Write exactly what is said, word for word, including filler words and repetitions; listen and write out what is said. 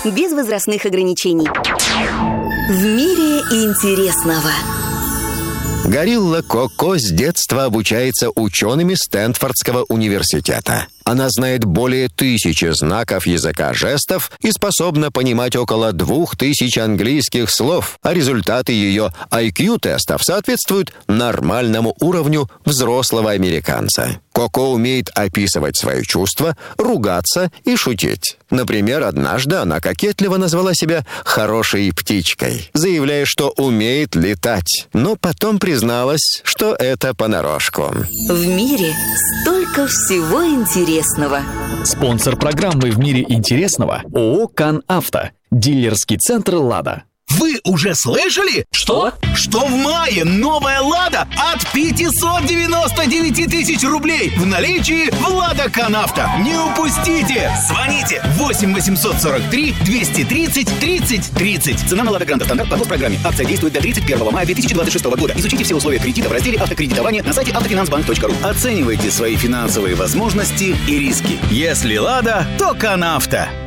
без возрастных ограничений. В мире интересного. Горилла Коко с детства обучается учеными Стэнфордского университета. Она знает более тысячи знаков языка жестов и способна понимать около двух тысяч английских слов, а результаты ее ай кью-тестов соответствуют нормальному уровню взрослого американца. Коко умеет описывать свои чувства, ругаться и шутить. Например, однажды она кокетливо назвала себя «хорошей птичкой», заявляя, что умеет летать, но потом призналась, что это понарошку. В мире столько всего интересного. Спонсор программы «В мире интересного» ООО «Канавто». Дилерский центр «Лада». Вы уже слышали? Что? Что в мае новая «Лада» от пятьсот девяносто девять тысяч рублей в наличии в «Лада Канавто». Не упустите! Звоните восемь восемьсот сорок три двести тридцать тридцать тридцать. Цена на «Лада Гранта» стандарт по госпрограмме. Акция действует до тридцать первого мая две тысячи двадцать шестого года. Изучите все условия кредита в разделе «Автокредитование» на сайте автофинансбанк точка ру. Оценивайте свои финансовые возможности и риски. Если «Лада», то «Канавто».